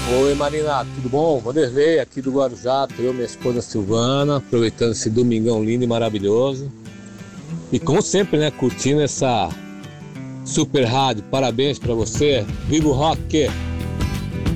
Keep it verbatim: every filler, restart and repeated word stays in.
Oi Marina, tudo bom? Vanderlei aqui do Guarujá, eu e minha esposa Silvana, aproveitando esse domingão lindo e maravilhoso. E como sempre, né, curtindo essa super rádio. Parabéns pra você, viva o rock!